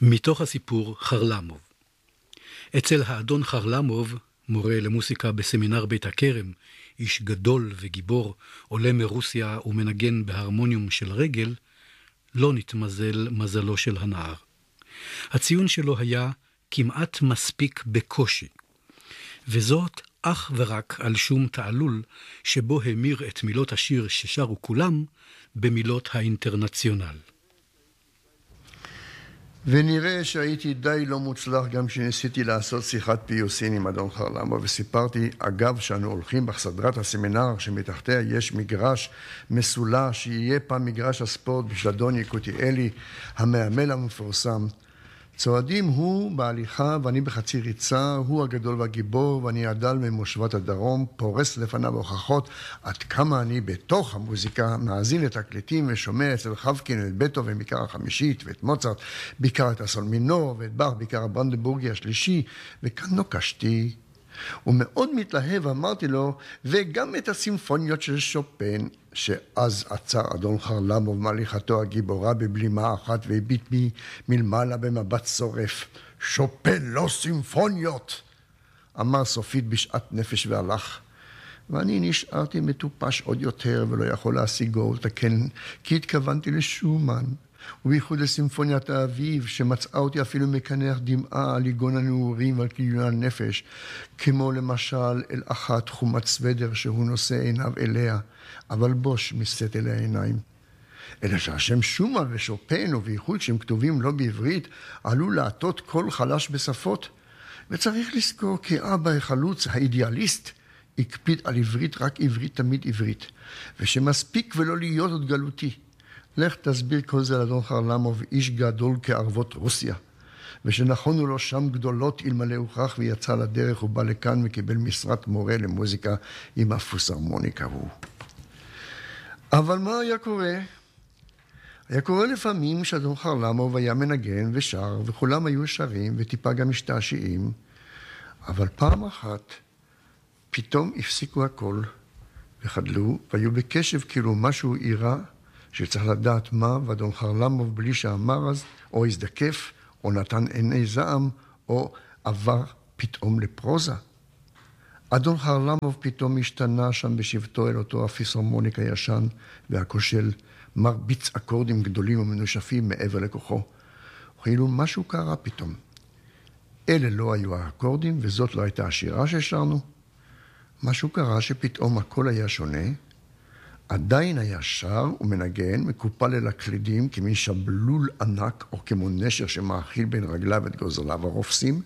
מתוך הסיפור חרלמוב. אצל האדון חרלמוב, מורה למוסיקה בסמינר בית הכרם, איש גדול וגיבור, עולה מרוסיה ומנגן בהרמוניום של רגל, לא נתמזל מזלו של הנער. הציון שלו היה כמעט מספיק בקושי, וזאת אך ורק על שום תעלול שבו המיר את מילות השיר ששרו כולם במילות האינטרנציונל. ונראה שהייתי די לא מוצלח גם שניסיתי לעשות שיחת פיוסין עם אדון חרלמוב, וסיפרתי אגב שאנו הולכים בחסדרת הסמינר שמתחתיה יש מגרש מסולה שיהיה פעם מגרש הספורט בשביל אדון יקותיאלי המאמן המפורסם. צועדים הוא בהליכה ואני בחצי ריצה, הוא הגדול והגיבור ואני הדל ממושבת הדרום, פורס לפניו הוכחות עד כמה אני בתוך המוזיקה, מאזין לתקליטים ושומע אצל חבקין את בטהובן בעיקר החמישית ואת מוצרט בעיקר את הסול מינור ואת באך בעיקר הברנדנבורגי השלישי, וכאן נוקשתי ומאוד מתלהב אמרתי לו, וגם את הסימפוניות של שופן, שאז עצר אדון חרלמוב מהליכתו הגיבורה בבלימה אחת והביט בי מלמעלה במבט שורף. שופן לא סימפוניות! אמר סופית בשעת נפש והלך. ואני נשארתי מטופש עוד יותר ולא יכול להשיגו ולתקן, כי התכוונתי לשומן, ובייחוד לסימפוניית האביב, שמצאה אותי אפילו מקנח דמעה על עיגון הנעורים ועל כיליון הנפש, כמו למשל אל אחת חומת סוודר שהוא נושא עיניו אליה, אבל בוש מסת אל העיניים. אלא שהשם שומן ושופן, ובייחוד שהם כתובים לא בעברית, עלול לעטות קול חלש בשפות. וצריך לזכור כי אבא החלוץ, האידיאליסט, הקפיד על עברית, רק עברית תמיד עברית, ושמספיק ולא להיות עוד גלותי. לך תסביר כל זה לאדון חרלמוב, איש גדול כערבות רוסיה, ושנכונו לו שם גדולות אלמלא הוכרח ויצא לדרך ובא לכאן וקיבל משרת מורה למוזיקה עם הפוסהרמוניקה הוא. אבל מה היה קורה? היה קורה לפעמים שאדון חרלמוב היה מנגן ושר, וכולם היו שרים וטיפה גם משתעשעים, אבל פעם אחת פתאום הפסיקו הכל וחדלו, והיו בקשב כאילו משהו עירה, שצריך לדעת מה, ואדון חרלמוב בלי שאמר אז, או הזדקף, או נתן עיני זעם, או עבר פתאום לפרוזה. אדון חרלמוב פתאום השתנה שם בשבתו אל אותו הפיסהרמוניק הישן והכושל, מרביץ אקורדים גדולים ומנושפים מעבר לכוחו. כאילו משהו קרה פתאום. אלה לא היו האקורדים, וזאת לא הייתה השירה ששרנו. משהו קרה שפתאום הכל היה שונה, עדיין היה שר ומנגן, מקופל אל הקלידים כמין שבלול ענק או כמו נשר שמאכיל בין רגליו את גוזליו הרופסים,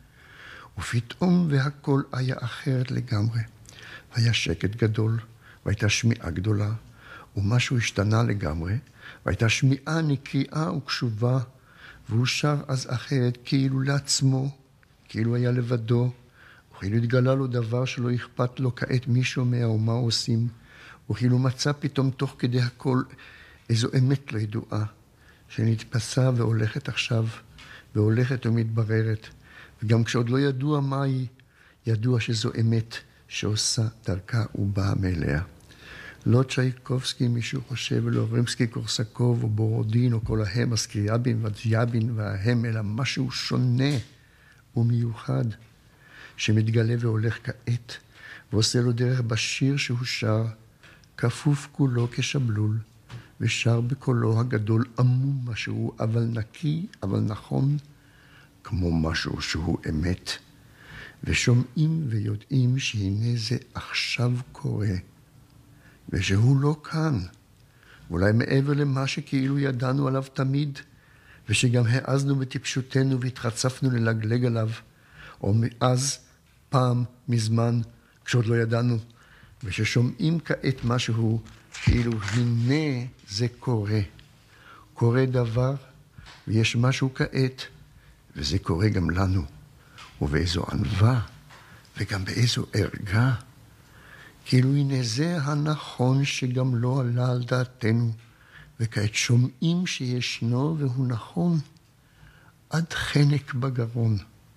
ופתאום והכל היה אחרת לגמרי. והיה שקט גדול, והייתה שמיעה גדולה, ומשהו השתנה לגמרי, והייתה שמיעה נקייה וקשובה, והוא שר אז אחרת כאילו לעצמו, כאילו היה לבדו, וכאילו התגלה לו דבר שלא אכפת לו כעת מי שומע ומה עושים, וכאילו מצא פתאום תוך כדי הכל איזו אמת לא ידועה, שנתפסה והולכת עכשיו, והולכת ומתבררת, וגם כשעוד לא ידוע מה היא, ידוע שזו אמת שעושה דרכה ובאה מאליה. לא צ'ייקובסקי מישהו חושב, ולא רימסקי קורסקוב או בורודין או כל ההם, הסקריאבין ודזיאבין וההם, אלא משהו שונה ומיוחד, שמתגלה והולך כעת, ועושה לו דרך בשיר שהוא שר, כפוף כולו כשבלול, ושר בקולו הגדול עמום משהו, אבל נקי, אבל נכון, כמו משהו שהוא אמת. ושומעים ויודעים שהנה זה עכשיו קורה, ושהוא לא כאן, ואולי מעבר למה שכאילו ידענו עליו תמיד, ושגם העזנו בטיפשותנו והתחצפנו ללגלג עליו, או מאז פעם מזמן כשעוד לא ידענו, וששומעים כעת משהו, כאילו הנה זה קורה. קורה דבר, ויש משהו כעת, וזה קורה גם לנו. ובאיזו ענווה, וגם באיזו ערגה. כאילו הנה זה הנכון שגם לא עלה על דעתנו, וכעת שומעים שישנו והוא נכון, עד חנק בגרון.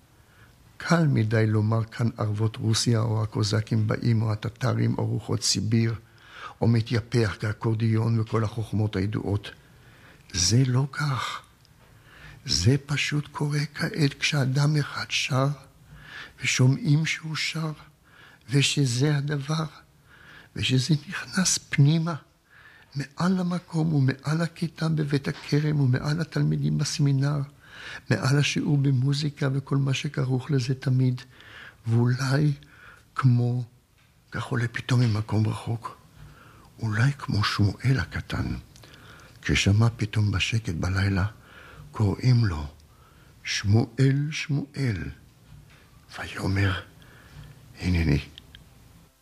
קל מדי לומר כאן ערבות רוסיה, או הקוזקים באים, או הטטרים, או רוחות סיביר, או מתייפח כאקורדיון וכל החוכמות הידועות. זה לא כך. זה פשוט קורה כעת כשאדם אחד שר, ושומעים שהוא שר, ושזה הדבר, ושזה נכנס פנימה, מעל המקום ומעל הכיתה בבית הכרם ומעל התלמידים בסמינר, מעל השיעור במוזיקה וכל מה שכרוך לזה תמיד, ואולי כמו, כך עולה פתאום ממקום רחוק, אולי כמו שמואל הקטן, כששמע פתאום בשקט בלילה, קוראים לו שמואל שמואל, ויאמר, הנני.